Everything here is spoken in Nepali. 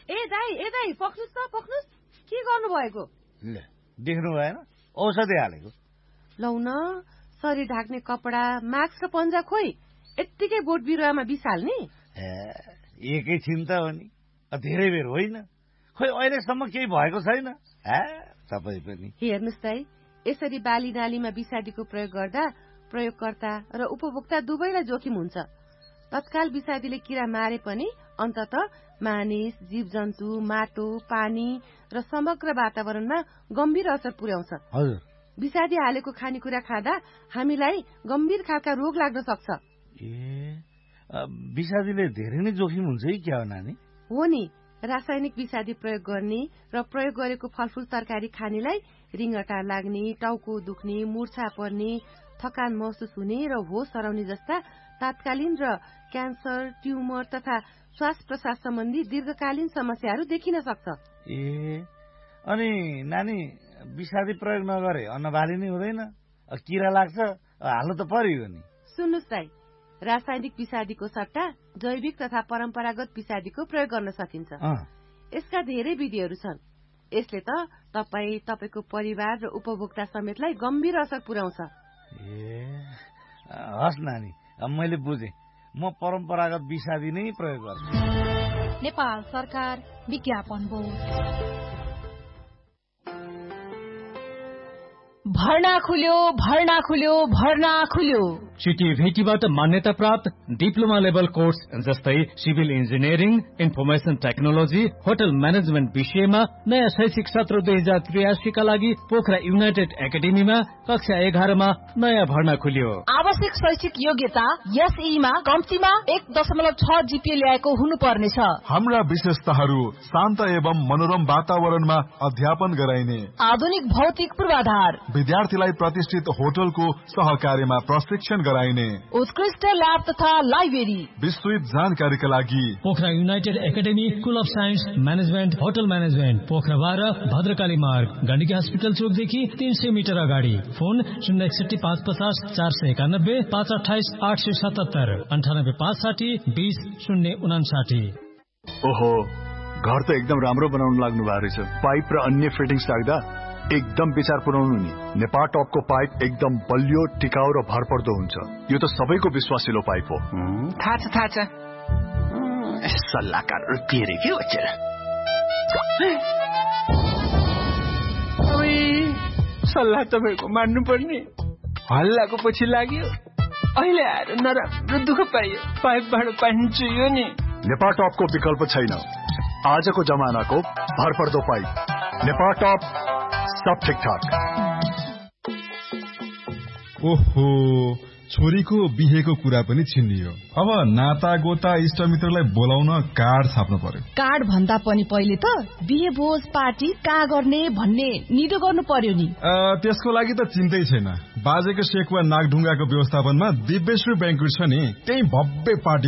दाइ पक्नुस् के गर्नु भएको? ल देख्नु भएन, औषधि हालेको। लौ न, शरीर ढाक्ने कपडा, मास्क र पन्जा खोइ यत्तिकै बोट बिरुवामा बिसाल्ने? एकैछिन त हो नि, धेरै बेर होइन। खोइ अहिलेसम्म केही भएको छैन। तपाईँ पनि हेर्नुस् दाइ, यसरी बाली नालीमा विषादीको प्रयोग गर्दा प्रयोगकर्ता र उपभोक्ता दुवैलाई जोखिम हुन्छ। तत्काल विषादीले किरा मारे पनि अन्तत मानिस, जीवजन्तु, माटो, पानी र समग्र वातावरणमा गम्भीर असर पुर्याउँछ। हजुर, विषादी हालेको खानेकुरा खाँदा हामीलाई गम्भीर खालका रोग लाग्न सक्छ। विषादीले धेरै नै जोखिम हुन्छ है क्या हो नानी? हो नि, रासायनिक विषादी प्रयोग गर्ने र प्रयोग गरेको फलफूल तरकारी खानेलाई रिङ्गटा लाग्ने, टाउको दुख्ने, मूर्छा पर्ने, थकान महसुस हुने र होस हराउने जस्ता तात्कालीन र क्यान्सर, ट्युमर तथा श्वास प्रश्वास सम्बन्धी दीर्घकालीन समस्याहरू देखिन सक्छ। अनि नानी, विषादी प्रयोग नगरे अन्नबाली नै हुँदैन, किरा लाग्छ, हाल्नु त पर्यो नि। सुन्नुस् दाइ, रासायनिक विषादीको सट्टा जैविक तथा परम्परागत विषादीको प्रयोग गर्न सकिन्छ। यसका धेरै विधिहरू छन्। यसले त तपाईँ, तपाईँको परिवार र उपभोक्ता समेतलाई गम्भीर असर पुर्याउँछ। हस् नानी, मैले बुझेँ। म परम्परागत विषादी नै प्रयोग गर्छु। नेपाल सरकार विज्ञापन बोर्ड। भर्ना खुल्यो। सिटिभेटीबाट मान्यता प्राप्त डिप्लोमा लेभल कोर्स जस्तै civil engineering, information technology, hotel management विषयमा नयाँ शैक्षिक सत्र 2083 का लागि पोखरा युनाइटेड एकाडेमीमा कक्षा 11 मा नयाँ भर्ना खुल्यो। आवश्यक शैक्षिक योग्यता एसईमा कम्तीमा 1.6 जीपीए ल्याएको हुनुपर्नेछ। हाम्रा विशेषताहरू शान्त एवं मनोरम वातावरणमा अध्यापन गराइने, आधुनिक भौतिक पूर्वाधार, विद्यार्थीलाई प्रतिष्ठित होटलको सहकार्यमा प्रशिक्षण गराइने, उत्कृष्ट ल्याब तथा लाइब्रेरी। विस्तृत जानकारीका लागि Pokhara United academy, school of science management, hotel management, Pokhara 12, Bhadrakali मार्ग, गण्डकी हस्पिटल चोकदेखि 300 मिटर अगाडि। फोन 061 550 491 528 877 98 560 20 059। ओहो, घर त एकदम राम्रो बनाउन लाग्नु भएको रहेछ। पाइप र अन्य फिटिङ्स राख्दा एकदम विचार पुर्याउनु नि। नेपाल टपको पाइप एकदम बलियो, टिकाउ र भरपर्दो हुन्छ। यो त सबैको विश्वासिलो पाइप हो। थाहा छ। सल्लाहकार के रे के हो? सल्लाह तपाईँको मान्नु पर्ने। हल्लाको पछि लाग्यो, अहिले आएर नराम्रो दुःख पाइयो। पाइपबाट पानी चुयो नि। नेपाल टपको विकल्प छैन। आजको जमानाको भरपर्दो पाइप नेपाल टप, सब ठिकठाक। ओहो, छोरीको बिहेको कुरा पनि छिन्नियो। अब नाता गोता इष्टमित्रलाई बोलाउन कार्ड छाप्नु पर्यो। कार्ड भन्दा पनि पहिले त बिहे भोज पार्टी कहाँ गर्ने भन्ने निदो गर्नु पर्यो नि। त्यसको लागि त चिन्तै छैन। बाजेको सेकुवा नागढुङ्गाको व्यवस्थापनमा दिव्यश्री ब्याङ्कुट छ नि, त्यही भव्य पार्टी